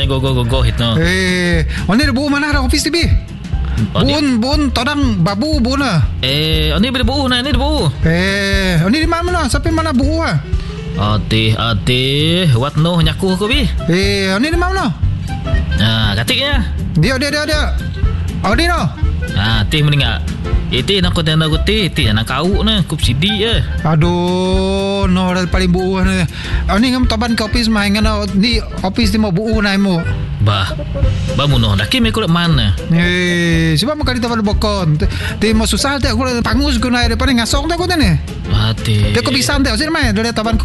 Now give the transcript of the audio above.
go hit no. Oni ada buuh mana dah office TV? Bun todang babu bun ah. Oni boleh buuh na, ni ada buuh. Oni di mana? Sampai mana buuh ah? Ate, what no nyakuh ko bi? Oni di mana? Katiknya. Dia. Oni no. Teh meninggal. Itu nak kau tanda kuti, itu nak kau na, kup sidi je. Aduh, no dah paling buuh na. Oni ngam taban ke office mai ngana di office di mau buuh na mo. Bah munoh dah kimi kulit mana? Sebab makan di taban bokon. Ti mau susah tak aku pangus guna depan ngasong tak aku ni. Ate. Dia kau bisa tak sini mai dari taban